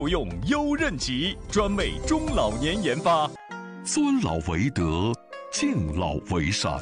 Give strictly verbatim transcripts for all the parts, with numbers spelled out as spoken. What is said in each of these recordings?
用优韧极，专为中老年研发。 尊老为德，敬老为善。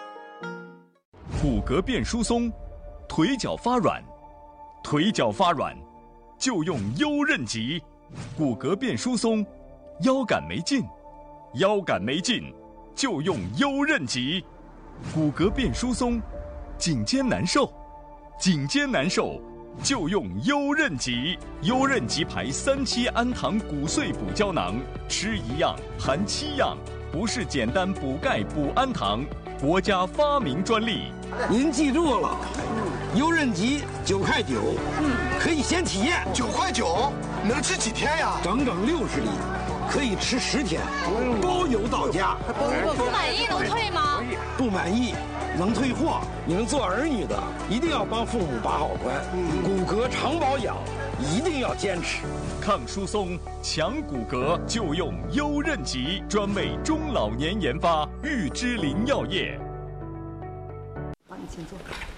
骨骼变疏松，腿脚发软，腿脚发软就用优韧极。骨骼变疏松，腰杆没劲，腰杆没劲就用优韧极。骨骼变疏松，颈肩难受，颈肩难受就用优韧极。优韧极牌三七氨糖骨碎补胶囊，吃一样含七样，不是简单补钙补氨糖，国家发明专利。 您记住了，优韧极九块九，嗯，可以先体验。 九块九能吃几天呀？ 整整六十粒，可以吃十天，包邮到家。 不满意能退吗？ 不满意能退货。你们做儿女的一定要帮父母把好关，骨骼常保养一定要坚持。 抗疏松、强骨骼就用优韧极，专为中老年研发，玉芝林药业。 好，你请坐。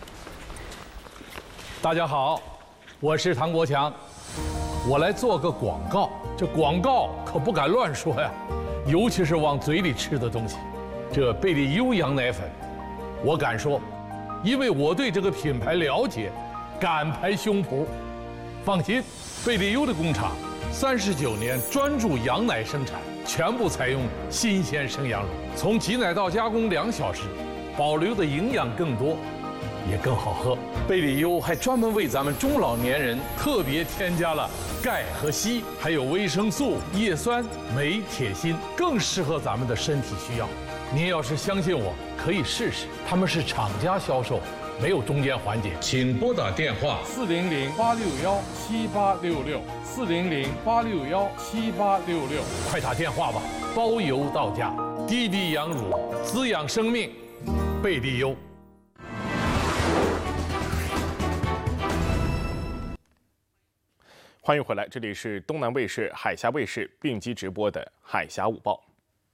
大家好，我是唐国强，我来做个广告。这广告可不敢乱说呀，尤其是往嘴里吃的东西。这贝利优羊奶粉，我敢说，因为我对这个品牌了解，敢拍胸脯。放心，贝利优的工厂三十九年专注羊奶生产，全部采用新鲜生羊乳，从挤奶到加工两小时，保留的营养更多，也更好喝。贝利优还专门为咱们中老年人特别添加了钙和硒，还有维生素、叶酸、镁、铁、锌，更适合咱们的身体需要。您要是相信我，可以试试。他们是厂家销售，没有中间环节。请拨打电话四零零八六幺七八六六四零零八六幺七八六六，快打电话吧，包邮到家。滴滴羊乳，滋养生命，贝利优。 欢迎回来，这里是东南卫视、海峡卫视并机直播的《海峡午报》。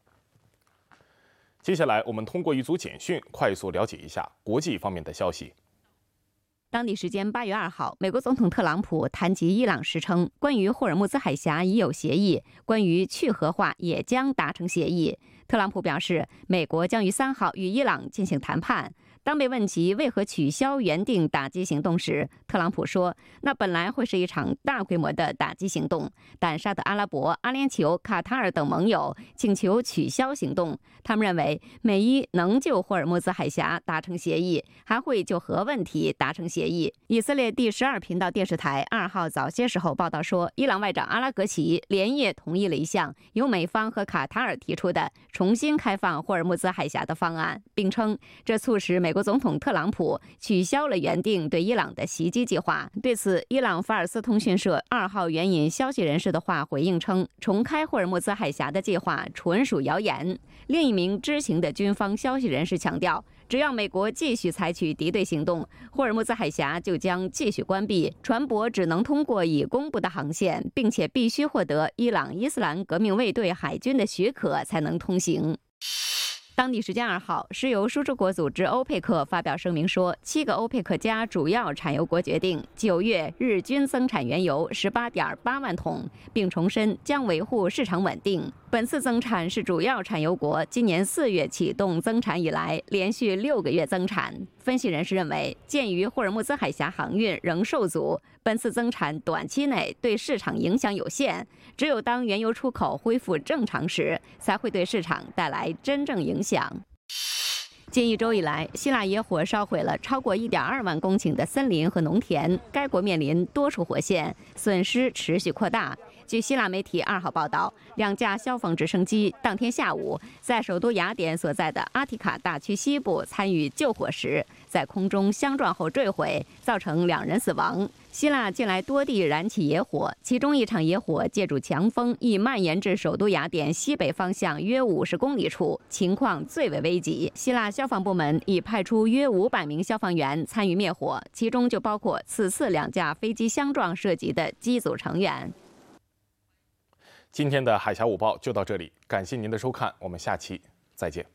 接下来，我们通过一组简讯，快速了解一下国际方面的消息。 当地时间八月二号，美国总统特朗普谈及伊朗时称，关于霍尔木兹海峡已有协议，关于去核化也将达成协议。特朗普表示，美国将于三号与伊朗进行谈判。当被问及为何取消原定打击行动时，特朗普说，那本来会是一场大规模的打击行动，但沙特阿拉伯、阿联酋、卡塔尔等盟友请求取消行动。他们认为，美伊能就霍尔木兹海峡达成协议，还会就核问题达成协议。以色列第十二频道电视台二号早些时候报道说，伊朗外长阿拉格齐连夜同意了一项由美方和卡塔尔提出的重新开放霍尔木兹海峡的方案，并称这促使美国总统特朗普取消了原定对伊朗的袭击计划。对此，伊朗法尔斯通讯社二号援引消息人士的话回应称，重开霍尔木兹海峡的计划纯属谣言。另一名知情的军方消息人士强调，只要美国继续采取敌对行动，霍尔木兹海峡就将继续关闭，船舶只能通过已公布的航线，并且必须获得伊朗伊斯兰革命卫队海军的许可才能通行。当地时间二号，石油输出国组织欧佩克发表声明说，七个欧佩克加主要产油国决定九月日均增产原油十八点八万桶，并重申将维护市场稳定。本次增产是主要产油国今年四月启动增产以来连续六个月增产。分析人士认为，鉴于霍尔木兹海峡航运仍受阻，本次增产短期内对市场影响有限，只有当原油出口恢复正常时，才会对市场带来真正影响。近一周以来，希腊野火烧毁了超过一点二万公顷的森林和农田，该国面临多处火线，损失持续扩大。据希腊媒体二号报道，两架消防直升机当天下午在首都雅典所在的阿提卡大区西部参与救火时，在空中相撞后坠毁，造成两人死亡。希腊近来多地燃起野火，其中一场野火借助强风已蔓延至首都雅典西北方向约五十公里处，情况最为危急。希腊消防部门已派出约五百名消防员参与灭火，其中就包括此次两架飞机相撞涉及的机组成员。 今天的海峡午报就到这里，感谢您的收看，我们下期再见。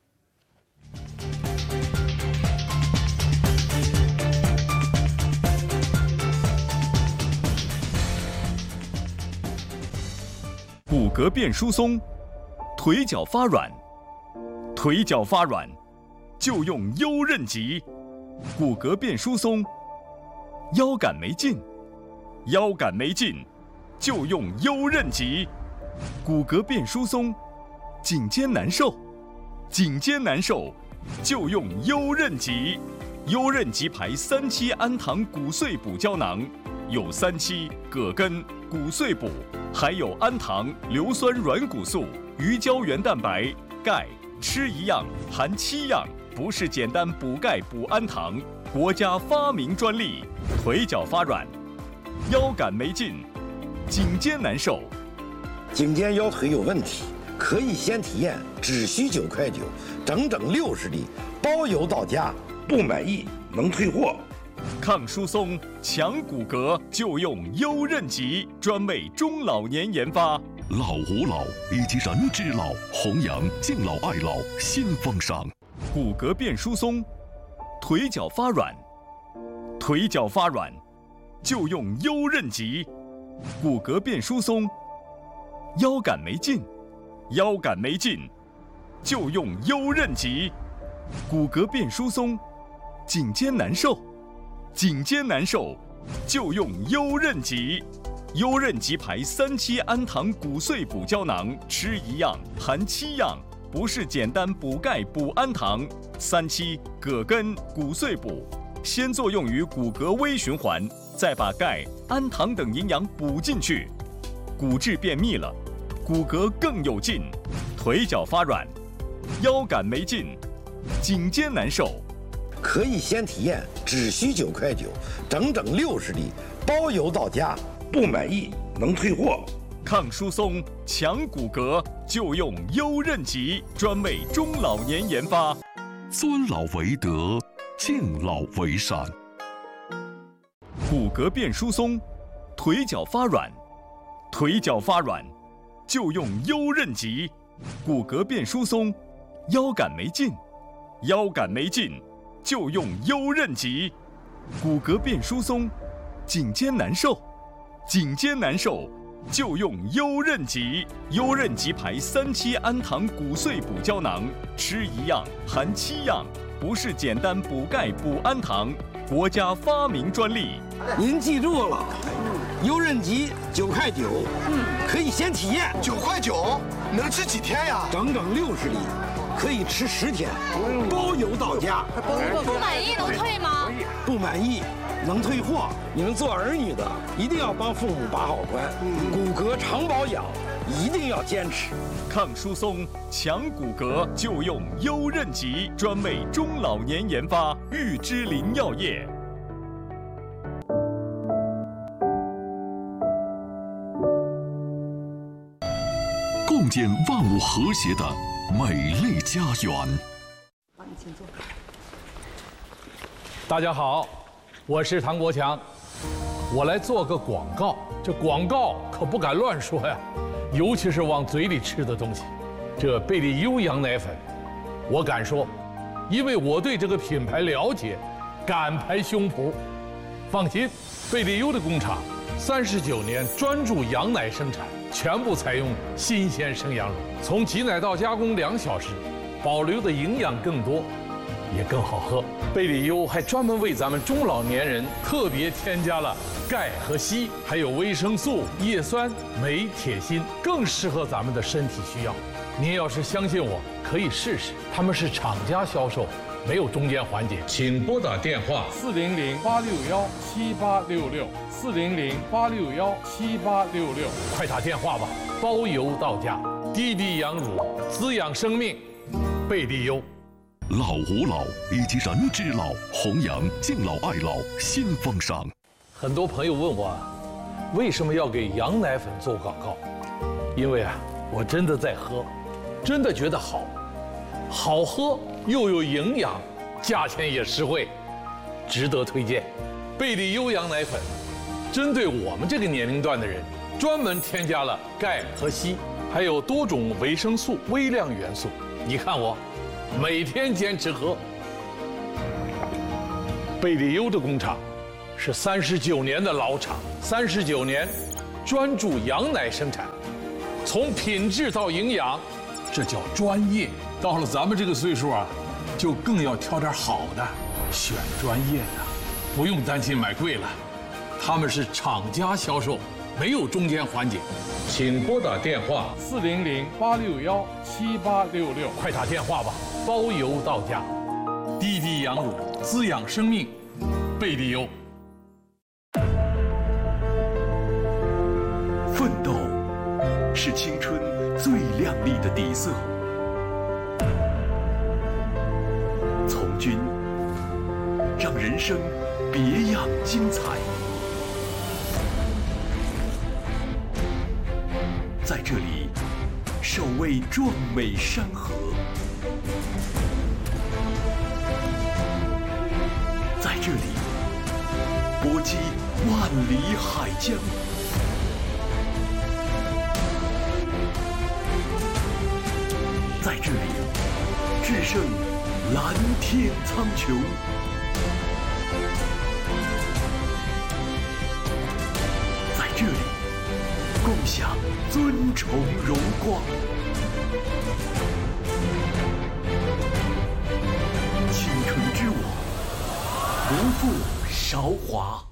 骨骼变疏松，腿脚发软，腿脚发软就用优韧脊。骨骼变疏松，腰杆没劲，腰杆没劲就用优韧脊。骨骼变疏松，颈肩难受，颈肩难受就用优韧脊。优韧脊牌三七氨糖骨碎补胶囊，有三七、葛根、骨碎补，还有氨糖、硫酸软骨素、鱼胶原蛋白、钙，吃一样含七样，不是简单补钙补氨糖，国家发明专利。腿脚发软，腰杆没劲，颈肩难受， 颈肩腰腿有问题，可以先体验，只需九块九，整整六十粒，包邮到家。不满意能退货。 抗疏松、强骨骼就用优韧脊，专为中老年研发。 老吾老以及人之老，弘扬敬老爱老新风尚。 骨骼变疏松，腿脚发软，腿脚发软就用优韧脊。骨骼变疏松，腰杆没劲，腰杆没劲就用优韧脊。骨骼变疏松，颈肩难受，颈肩难受就用优韧脊。优韧脊牌三七氨糖骨碎补胶囊，吃一样含七样，不是简单补钙补氨糖。三七、葛根、骨碎补，先作用于骨骼微循环，再把钙、氨糖等营养补进去，骨质变密了，骨骼更有劲。腿脚发软，腰杆没劲，颈肩难受， 可以先体验，只需九块九，整整六十粒，包邮到家。不满意能退货。 抗疏松、强骨骼就用优韧脊，专为中老年研发。 尊老为德，敬老为善。 骨骼变疏松，腿脚发软，腿脚发软就用优韧脊。骨骼变疏松，腰杆没劲，腰杆没劲就用优韧脊。骨骼变疏松，颈肩难受，颈肩难受就用优韧脊。优韧脊牌三七氨糖骨碎补胶囊，吃一样含七样，不是简单补钙补氨糖，国家发明专利。 您记住了，优韧脊九块九，嗯，可以先体验。 九块九能吃几天呀？ 整整六十粒，可以吃十天，包邮到家。 不满意能退吗？ 不满意能退货。你们做儿女的一定要帮父母把好关，骨骼常保养一定要坚持。 抗疏松、强骨骼就用优韧脊，专为中老年研发。玉芝林药业。 共建万物和谐的美丽家园。 帮你请坐。 大家好，我是唐国强，我来做个广告。这广告可不敢乱说呀，尤其是往嘴里吃的东西。这贝利优羊奶粉，我敢说，因为我对这个品牌了解，敢拍胸脯。放心，贝利优的工厂三十九年专注羊奶生产，全部采用新鲜生羊乳，从挤奶到加工两小时，保留的营养更多，也更好喝。贝利优还专门为咱们中老年人特别添加了钙和硒，还有维生素、叶酸、镁、铁、锌，更适合咱们的身体需要。您要是相信我，可以试试。他们是厂家销售，没有中间环节。请拨打电话四零零八六幺七八六六四零零八六幺七八六六， 快打电话吧，包邮到家。滴滴羊乳，滋养生命，贝利优。 老吾老以及人之老，弘扬敬老爱老新风尚。 很多朋友问我，为什么要给羊奶粉做广告？因为啊，我真的在喝，真的觉得好，好喝又有营养，价钱也实惠，值得推荐。贝利优羊奶粉，针对我们这个年龄段的人，专门添加了钙和硒，还有多种维生素、微量元素。你看我，每天坚持喝。贝利优的工厂是三十九年的老厂，三十九年专注羊奶生产， 从品质到营养，这叫专业。到了咱们这个岁数啊，就更要挑点好的，选专业的，不用担心买贵了。他们是厂家销售，没有中间环节。请拨打电话四零零八六幺七八六六， 快打电话吧，包邮到家。滴滴羊乳滋养生命，贝利优。 奋斗是青春最亮丽的底色。从军让人生别样精彩。在这里，守卫壮美山河；在这里，搏击万里海疆；在这里，制胜蓝天苍穹；在这里，共享尊崇荣光。青春之舞，不负韶华。